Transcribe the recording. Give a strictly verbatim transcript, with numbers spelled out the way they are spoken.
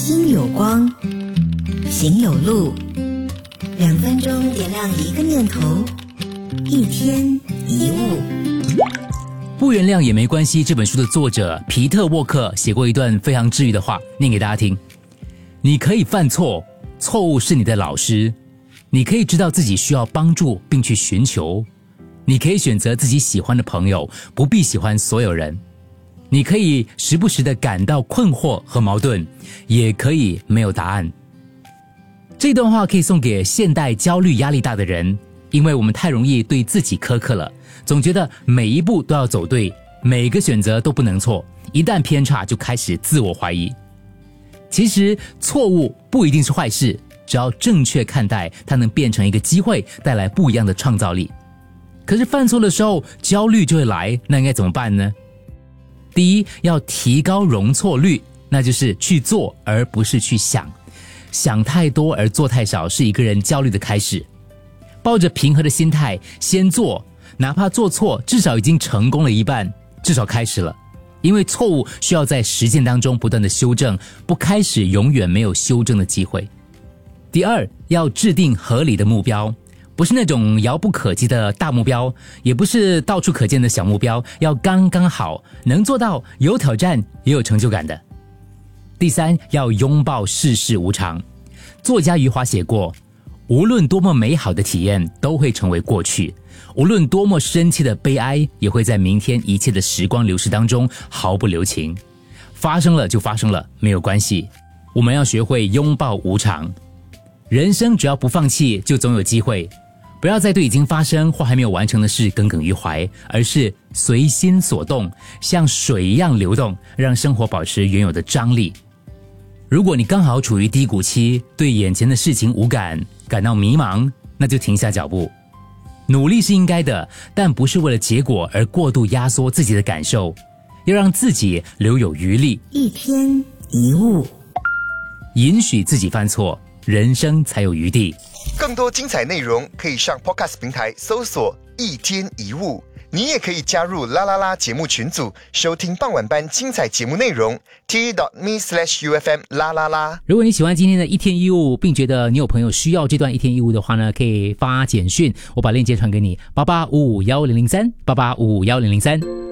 心有光，行有路，两分钟点亮一个念头，一天一物。 不原谅也没关系这本书的作者皮特沃克写过一段非常治愈的话，念给大家听。你可以犯错，错误是你的老师。你可以知道自己需要帮助并去寻求。你可以选择自己喜欢的朋友，不必喜欢所有人。你可以时不时地感到困惑和矛盾，也可以没有答案。这段话可以送给现代焦虑压力大的人，因为我们太容易对自己苛刻了，总觉得每一步都要走对，每个选择都不能错，一旦偏差就开始自我怀疑。其实错误不一定是坏事，只要正确看待，它能变成一个机会，带来不一样的创造力。可是犯错的时候焦虑就会来，那应该怎么办呢？第一，要提高容错率，那就是去做而不是去想。想太多而做太少是一个人焦虑的开始。抱着平和的心态先做，哪怕做错至少已经成功了一半，至少开始了。因为错误需要在实践当中不断的修正，不开始永远没有修正的机会。第二，要制定合理的目标，不是那种遥不可及的大目标，也不是到处可见的小目标，要刚刚好，能做到，有挑战也有成就感的。第三，要拥抱世事无常。作家余华写过，无论多么美好的体验都会成为过去，无论多么深切的悲哀也会在明天一切的时光流逝当中毫不留情。发生了就发生了，没有关系，我们要学会拥抱无常。人生只要不放弃，就总有机会。不要再对已经发生或还没有完成的事耿耿于怀，而是随心所动，像水一样流动，让生活保持原有的张力。如果你刚好处于低谷期，对眼前的事情无感，感到迷茫，那就停下脚步。努力是应该的，但不是为了结果而过度压缩自己的感受，要让自己留有余力。 一天一物， 允许自己犯错，人生才有余地。 更多精彩内容可以上 Podcast 平台搜索一天一物，你也可以加入啦啦啦节目群组，收听傍晚班精彩节目内容 t.me slash ufm 啦啦啦。 如果你喜欢今天的一天一物，并觉得你有朋友需要这段一天一物的话呢，可以发简讯，我把链接传给你，八八五五一零零三，八八五五一零零三。